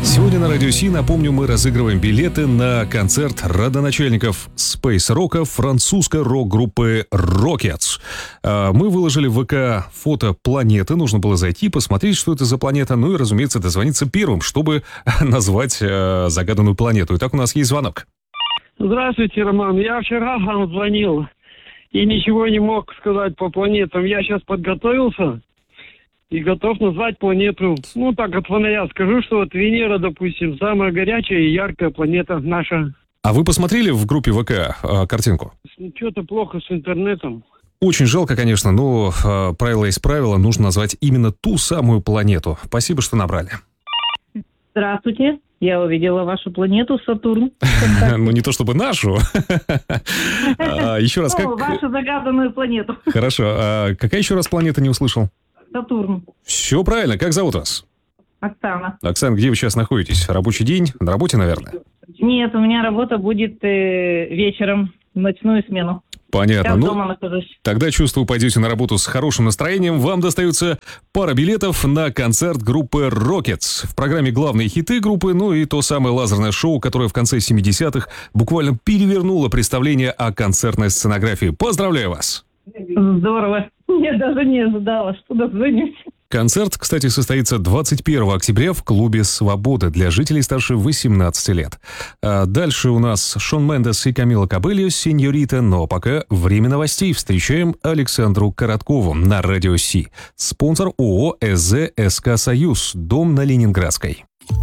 Сегодня на Радио Си, напомню, мы разыгрываем билеты на концерт родоначальников спейс-рока французской рок-группы Rockets. Мы выложили в ВК фото планеты. Нужно было зайти, посмотреть, что это за планета. Ну и, разумеется, дозвониться первым, чтобы назвать загаданную планету. Итак, у нас есть звонок. Здравствуйте, Роман. Я вчера вам звонил и ничего не мог сказать по планетам. Я сейчас подготовился и готов назвать планету. Ну, так от фонаря скажу, что вот Венера, допустим, самая горячая и яркая планета наша. А вы посмотрели в группе ВК картинку? Что-то плохо с интернетом. Очень жалко, конечно, но правило есть правило. Нужно назвать именно ту самую планету. Спасибо, что набрали. Здравствуйте. Я увидела вашу планету Сатурн. Ну, не то чтобы нашу. Еще раз, как... Вашу загаданную планету. Хорошо. Какая еще раз планета, не услышал? Сатурн. Все правильно. Как зовут вас? Оксана. Оксана, где вы сейчас находитесь? Рабочий день? На работе, наверное? Нет, у меня работа будет вечером, в ночную смену. Понятно. Я дома нахожусь. Тогда, чувствую, пойдете на работу с хорошим настроением. Вам достается пара билетов на концерт группы Rockets. В программе главные хиты группы, ну и то самое лазерное шоу, которое в конце 70-х буквально перевернуло представление о концертной сценографии. Поздравляю вас! Здорово. Я даже не ожидала, что дозвонюсь. Концерт, кстати, состоится 21 октября в клубе «Свобода» для жителей старше 18 лет. А дальше у нас Шон Мендес и Камила Кабельо «Сеньорита», но пока время новостей. Встречаем Александру Короткову на Радио Си. Спонсор ООО «СЗ СК Союз», дом на Ленинградской.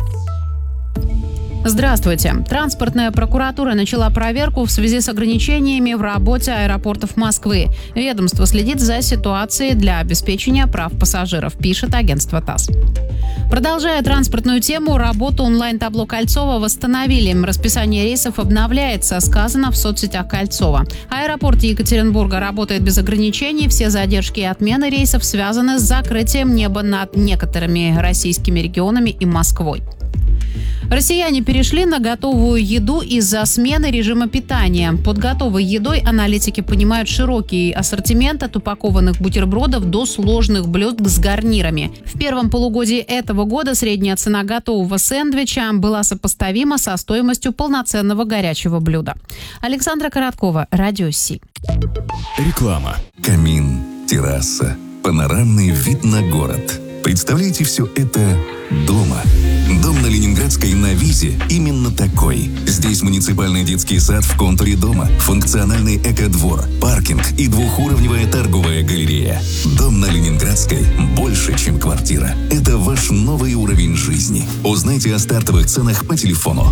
Здравствуйте. Транспортная прокуратура начала проверку в связи с ограничениями в работе аэропортов Москвы. Ведомство следит за ситуацией для обеспечения прав пассажиров, пишет агентство ТАСС. Продолжая транспортную тему, работу онлайн-табло Кольцова восстановили. Расписание рейсов обновляется, сказано в соцсетях Кольцова. Аэропорт Екатеринбурга работает без ограничений. Все задержки и отмены рейсов связаны с закрытием неба над некоторыми российскими регионами и Москвой. Россияне перешли на готовую еду из-за смены режима питания. Под готовой едой аналитики понимают широкий ассортимент от упакованных бутербродов до сложных блюд с гарнирами. В первом полугодии этого года средняя цена готового сэндвича была сопоставима со стоимостью полноценного горячего блюда. Александра Короткова, Радио Си. Реклама. Камин, терраса, панорамный вид на город. Представляете все это дома. Дом на Ленинградской на Визе именно такой. Здесь муниципальный детский сад в контуре дома, функциональный экодвор, паркинг и двухуровневая торговая галерея. Дом на Ленинградской больше, чем квартира. Это ваш новый уровень жизни. Узнайте о стартовых ценах по телефону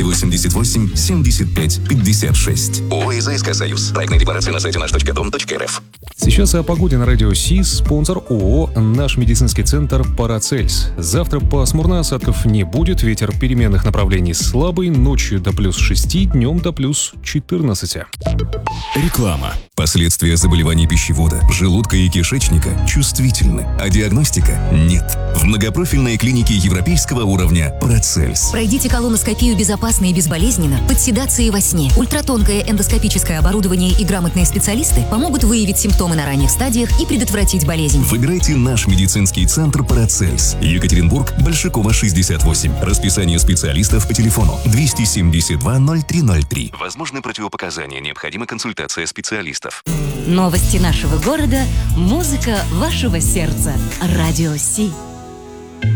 288 75 56. ООО «СК Союз». Проектная декларация на сайте наш.дом.рф. Сейчас о погоде на Радио Си. Спонсор ООО «Наш медицинский центр Парацельс». Завтра пасмурно, осадков не будет. Ветер переменных направлений слабый. Ночью до плюс 6, днем до плюс 14. Реклама. Последствия заболеваний пищевода, желудка и кишечника чувствительны, а диагностика нет. В многопрофильной клинике европейского уровня Парацельс. Пройдите колоноскопию безопасно и безболезненно, под седацией во сне. Ультратонкое эндоскопическое оборудование и грамотные специалисты помогут выявить симптомы на ранних стадиях и предотвратить болезнь. Выбирайте наш медицинский центр Парацельс. Екатеринбург, Большакова, 68. Расписание специалистов по телефону 272 0303. Возможны противопоказания, необходима консультация специалистов. Новости нашего города, музыка вашего сердца. Радио Си.